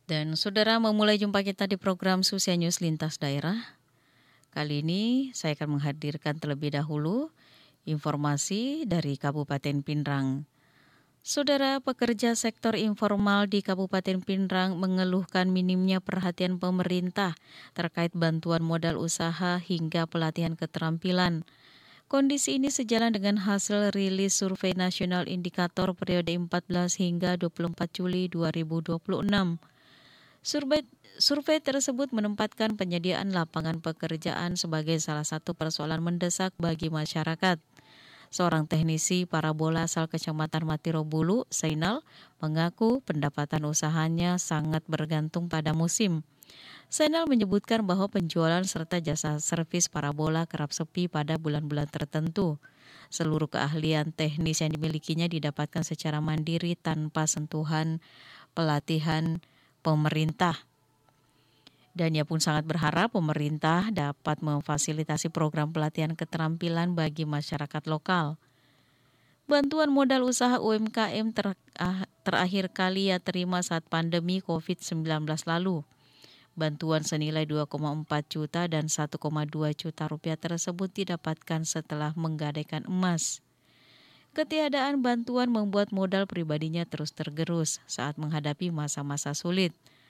Dan saudara memulai jumpa kita di program Susia News Lintas Daerah. Kali ini saya akan menghadirkan terlebih dahulu informasi dari Kabupaten Pinrang. Saudara pekerja sektor informal di Kabupaten Pinrang mengeluhkan minimnya perhatian pemerintah terkait bantuan modal usaha hingga pelatihan keterampilan. Kondisi ini sejalan dengan hasil rilis Survei Nasional Indikator periode 14 hingga 24 Juli 2026. Survei tersebut menempatkan penyediaan lapangan pekerjaan sebagai salah satu persoalan mendesak bagi masyarakat. Seorang teknisi parabola asal Kecamatan Matirobulu, Zainal, mengaku pendapatan usahanya sangat bergantung pada musim. Zainal menyebutkan bahwa penjualan serta jasa servis parabola kerap sepi pada bulan-bulan tertentu. Seluruh keahlian teknis yang dimilikinya didapatkan secara mandiri tanpa sentuhan pelatihan pemerintah. Dan ia pun sangat berharap pemerintah dapat memfasilitasi program pelatihan keterampilan bagi masyarakat lokal. Bantuan modal usaha UMKM terakhir kali ia terima saat pandemi COVID-19 lalu. Bantuan senilai 2,4 juta dan 1,2 juta rupiah tersebut didapatkan setelah menggadaikan emas. Ketiadaan bantuan membuat modal pribadinya terus tergerus saat menghadapi masa-masa sulit.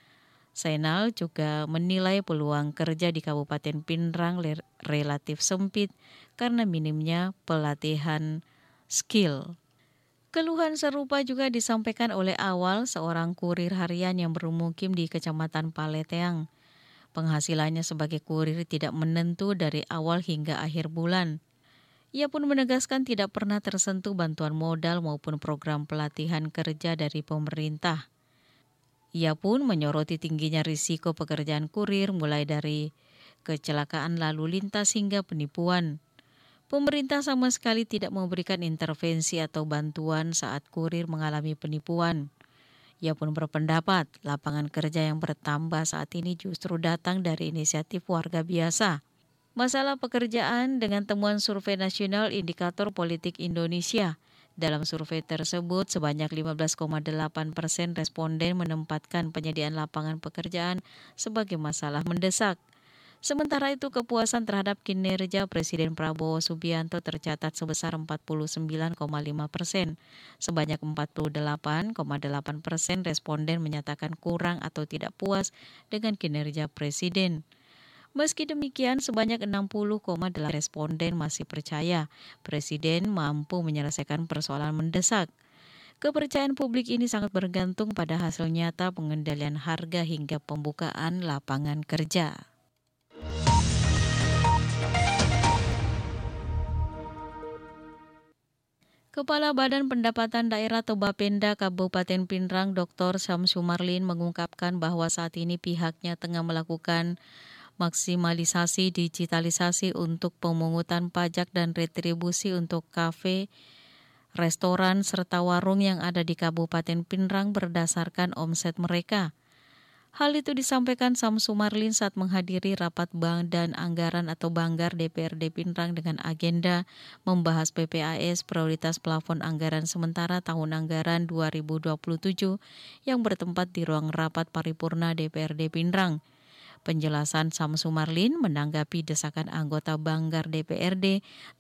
Zainal juga menilai peluang kerja di Kabupaten Pinrang relatif sempit karena minimnya pelatihan skill. Keluhan serupa juga disampaikan oleh Awal, seorang kurir harian yang bermukim di Kecamatan Paleteang. Penghasilannya sebagai kurir tidak menentu dari awal hingga akhir bulan. Ia pun menegaskan tidak pernah tersentuh bantuan modal maupun program pelatihan kerja dari pemerintah. Ia pun menyoroti tingginya risiko pekerjaan kurir mulai dari kecelakaan lalu lintas hingga penipuan. Pemerintah sama sekali tidak memberikan intervensi atau bantuan saat kurir mengalami penipuan. Ia pun berpendapat lapangan kerja yang bertambah saat ini justru datang dari inisiatif warga biasa. Masalah pekerjaan dengan temuan Survei Nasional Indikator Politik Indonesia. Dalam survei tersebut, sebanyak 15,8% responden menempatkan penyediaan lapangan pekerjaan sebagai masalah mendesak. Sementara itu, kepuasan terhadap kinerja Presiden Prabowo Subianto tercatat sebesar 49,5%. Sebanyak 48,8% responden menyatakan kurang atau tidak puas dengan kinerja Presiden. Meski demikian, sebanyak 60,8% responden masih percaya Presiden mampu menyelesaikan persoalan mendesak. Kepercayaan publik ini sangat bergantung pada hasil nyata pengendalian harga hingga pembukaan lapangan kerja. Kepala Badan Pendapatan Daerah atau Bapenda Kabupaten Pinrang, Dr. Syamsu Marlin mengungkapkan bahwa saat ini pihaknya tengah melakukan maksimalisasi digitalisasi untuk pemungutan pajak dan retribusi untuk kafe, restoran, serta warung yang ada di Kabupaten Pinrang berdasarkan omset mereka. Hal itu disampaikan Syamsu Marlin saat menghadiri rapat Bank dan Anggaran atau Banggar DPRD Pinrang dengan agenda membahas PPAS prioritas plafon anggaran sementara tahun anggaran 2027 yang bertempat di ruang rapat paripurna DPRD Pinrang. Penjelasan Syamsu Marlin menanggapi desakan anggota Banggar DPRD